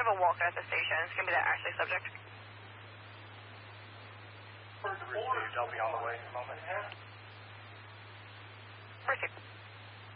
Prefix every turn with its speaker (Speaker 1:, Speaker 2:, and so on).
Speaker 1: have a walker at the station. It's going to be that Ashley subject.
Speaker 2: Received. I'll be on the way in a moment.
Speaker 1: Received.